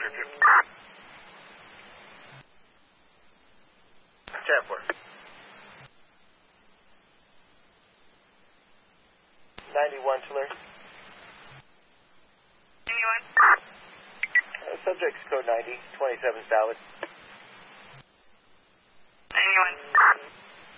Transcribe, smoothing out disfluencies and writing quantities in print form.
Chappler. 91 Tulare. 91. Subject's code 90, 27 salad. 91.